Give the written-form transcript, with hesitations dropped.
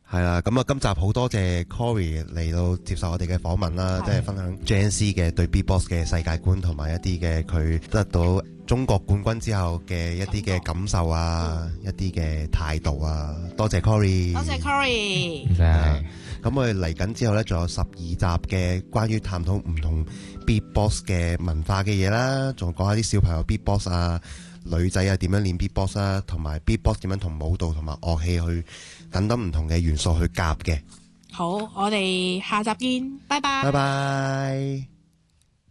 係啦，咁啊，今集好多謝 Cory 嚟到接受我哋嘅訪問啦，即係分享 JNC 嘅對 Beatbox 嘅世界觀同埋一啲嘅佢得到中國冠軍之後嘅一啲嘅感受啊，一啲嘅態度啊，多謝 Cory， 多謝 Cory， 咁我哋嚟緊之後呢，仲有12集嘅關於探討唔同 Beatbox 嘅文化嘅嘢啦，仲講下啲小朋友 Beatbox 啊，女仔啊點樣練 Beatbox 啊，同埋 Beatbox 點樣同舞蹈同埋樂器去等等唔同嘅元素去夾嘅。 好，我哋下集見，拜拜。 拜拜。